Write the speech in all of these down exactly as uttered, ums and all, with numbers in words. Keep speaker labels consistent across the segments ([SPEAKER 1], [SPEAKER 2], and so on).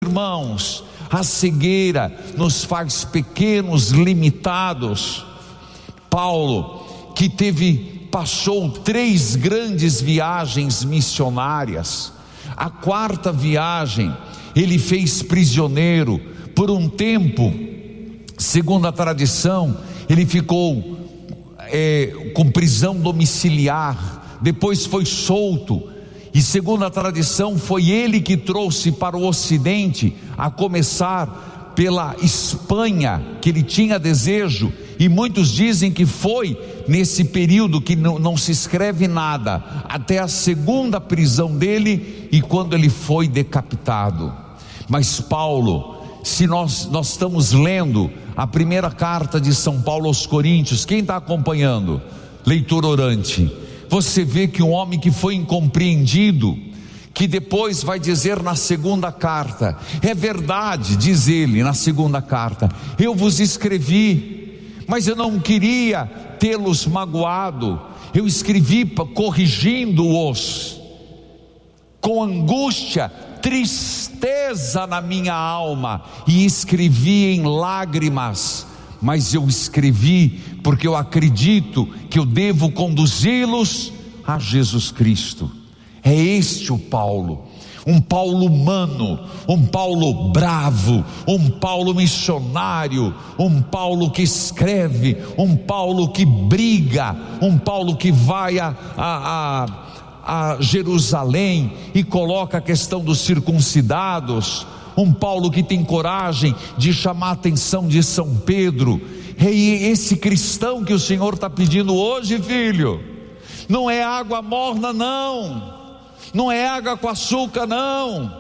[SPEAKER 1] irmãos, a cegueira nos faz pequenos, limitados. Paulo, que teve, passou três grandes viagens missionárias. A quarta viagem, ele fez prisioneiro por um tempo. Segundo a tradição, ele ficou é, com prisão domiciliar, depois foi solto, e segundo a tradição, foi ele que trouxe para o Ocidente, a começar pela Espanha, que ele tinha desejo, e muitos dizem que foi nesse período que não, não se escreve nada, até a segunda prisão dele, e quando ele foi decapitado. Mas Paulo, se nós, nós estamos lendo a primeira carta de São Paulo aos Coríntios, quem está acompanhando? Leitura orante. Você vê que um homem que foi incompreendido, que depois vai dizer na segunda carta, é verdade, diz ele na segunda carta, eu vos escrevi, mas eu não queria tê-los magoado, eu escrevi corrigindo-os, com angústia, tristeza na minha alma, e escrevi em lágrimas, mas eu escrevi porque eu acredito que eu devo conduzi-los a Jesus Cristo. É este o Paulo, um Paulo humano, um Paulo bravo, um Paulo missionário, um Paulo que escreve, um Paulo que briga, um Paulo que vai a, a, a, a Jerusalém e coloca a questão dos circuncidados, um Paulo que tem coragem de chamar a atenção de São Pedro. É esse cristão que o Senhor está pedindo hoje, filho. Não é água morna, não, não é água com açúcar, não,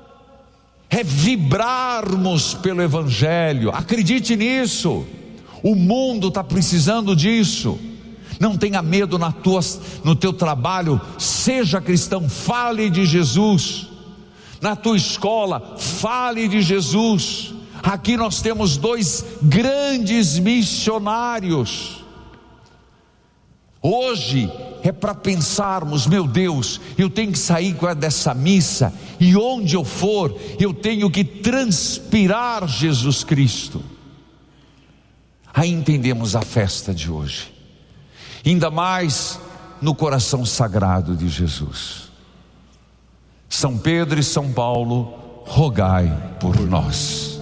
[SPEAKER 1] é vibrarmos pelo Evangelho. Acredite nisso, o mundo está precisando disso. Não tenha medo na tua, no teu trabalho, seja cristão, fale de Jesus. Na tua escola, fale de Jesus. Aqui nós temos dois grandes missionários. Hoje é para pensarmos, meu Deus, eu tenho que sair dessa missa, e onde eu for, eu tenho que transpirar Jesus Cristo. Aí entendemos a festa de hoje, ainda mais no coração sagrado de Jesus. São Pedro e São Paulo, rogai por nós.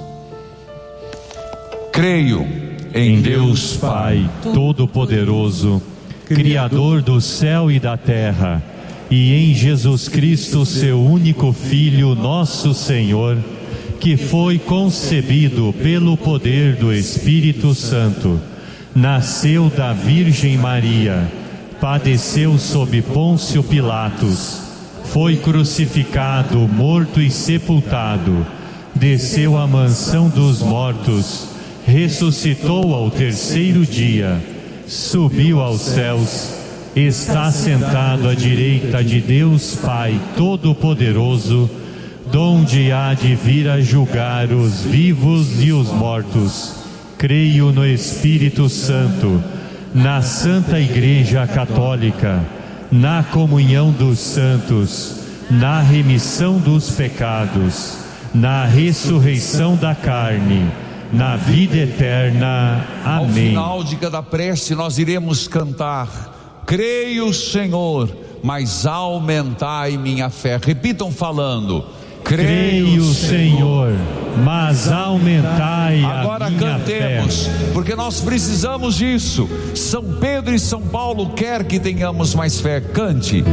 [SPEAKER 1] Creio em Deus Pai Todo-Poderoso, Criador do céu e da terra, e em Jesus Cristo, seu único Filho, nosso Senhor, que foi concebido pelo poder do Espírito Santo, nasceu da Virgem Maria, padeceu sob Pôncio Pilatos, foi crucificado, morto e sepultado, desceu à mansão dos mortos, ressuscitou ao terceiro dia, subiu aos céus, está sentado à direita de Deus Pai Todo-Poderoso, donde há de vir a julgar os vivos e os mortos. Creio no Espírito Santo, na Santa Igreja Católica, na comunhão dos santos, na remissão dos pecados, na ressurreição da carne, na vida eterna. Amém. Ao final de cada prece nós iremos cantar: creio, Senhor, mas aumentai minha fé. Repitam falando: creio, Senhor, mas aumentai a minha fé. Agora cantemos, porque nós precisamos disso. São Pedro e São Paulo quer que tenhamos mais fé. Cante.